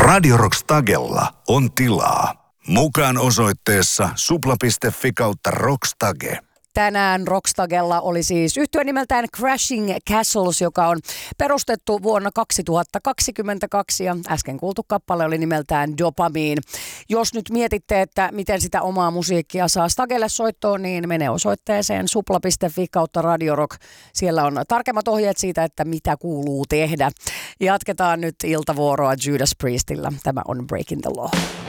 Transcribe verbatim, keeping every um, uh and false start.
Radio Rock Stagella on tilaa. Mukaan osoitteessa supla piste fi kautta rockstage. Tänään Rockstagella oli siis yhtye nimeltään Crashing Castles, joka on perustettu vuonna kaksituhattakaksikymmentäkaksi ja äsken kuultu kappale oli nimeltään Dopamine. Jos nyt mietitte, että miten sitä omaa musiikkia saa Stagelle soittoon, niin mene osoitteeseen supla piste fi kautta Radio Rock. Siellä on tarkemmat ohjeet siitä, että mitä kuuluu tehdä. Jatketaan nyt iltavuoroa Judas Priestillä. Tämä on Breaking the Law.